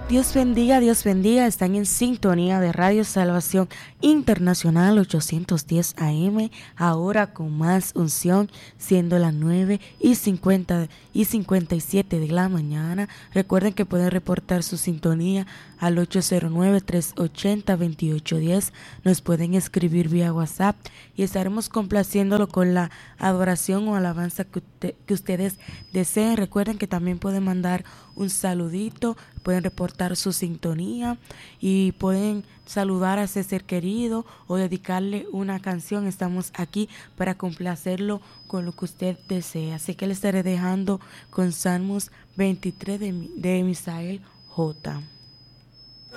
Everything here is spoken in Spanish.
Dios bendiga, están en sintonía de Radio Salvación Internacional 810 AM, ahora con más unción, siendo las 9:57 de la mañana. Recuerden que pueden reportar su sintonía al 809-380-2810, nos pueden escribir vía WhatsApp y estaremos complaciéndolo con la adoración o alabanza que ustedes deseen. Recuerden que también pueden mandar un saludito, pueden reportar su sintonía y pueden saludar a ese ser querido o dedicarle una canción. Estamos aquí para complacerlo con lo que usted desea. Así que le estaré dejando con Salmos 23 de Misael J.